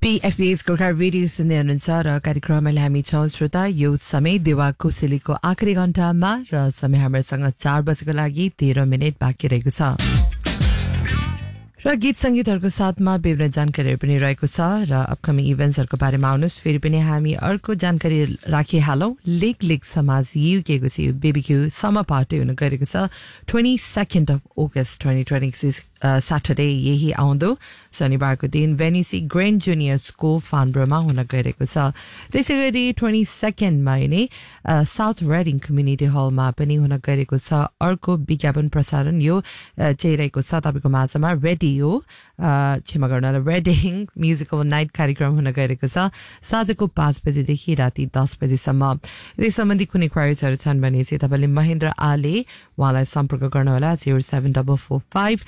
PFB's Gorkha radio सुन्दै हुनुहुन्छ र कार्यक्रममा हामी छौं श्रोता यो समय देवा कोसेलीको आखिरी घण्टामा र समय हामीसँग 4 बजेको लागि 13 मिनेट बाँकी रहेको छ र गीत संगीतहरुको साथमा विभिन्न जानकारीहरु पनि रहेको छ र अपकमिङ इभेन्ट्सहरुको बारेमा आउनुस् फेरि पनि हामी अर्को जानकारी राखिहालौं लेक समाज युके को चाहिँ बेबीक्यू समर पार्टी हुन गएको छ 22nd of August 2026 Saturday यही आउँदो शनिबारको दिन भेनिसी ग्रेन्ड जुनियर स्कुल फानब्रोमा हुन गएको छ त्यसैगरी 22nd मा नै साउथ रेडिङ कम्युनिटी हलमा पनि हुन गएको छ अर्को विज्ञापन प्रसारण यो चाहिँ रहेको छ तपाईको माझमा रेडियो क्षमा गर्नुहोला रेडिङ म्युजिकल नाइट कार्यक्रम हुन गएको छ साँझको 5 बजेदेखि राति 10 बजेसम्म यस सम्बन्धी कुनै क्वेरीजहरु छन् भने चाहिँ तपाईले महेन्द्र आले उहाँलाई सम्पर्क गर्न होला 07445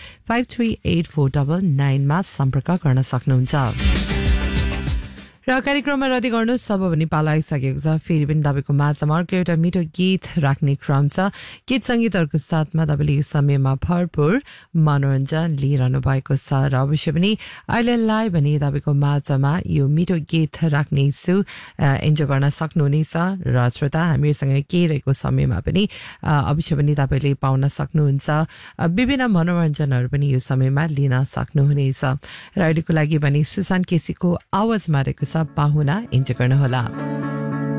53849 मा सम्पर्क गर्न सक्नुहुन्छ र कार्यक्रममा रद्द गर्नु सब पनि पाला आइसकेको छ फेरि पनि तपाईको माझमा अर्को एउटा मिठो गीत राख्ने क्रम छ गीत संगीतहरुको साथमा तपाईले यो समयमा भरपूर मनोरञ्जन लिइरहनु भएको छ र अवश्य पनि अहिलेलाई भने तपाईको माझमा यो मिठो गीत राख्ने छु एन्जोय गर्न सक्नुहुनेछ र श्रोता हामीसँग के रहेको समयमा पनि अवश्य पनि तपाईले पाउन सक्नुहुन्छ विभिन्न मनोरञ्जनहरु पनि यो समयमा लिन सक्नुहुनेछ र अहिलेको लागि भने सुशान्त केसीको आवाजमा रहेको पाहुना इन्जोय गर्न होला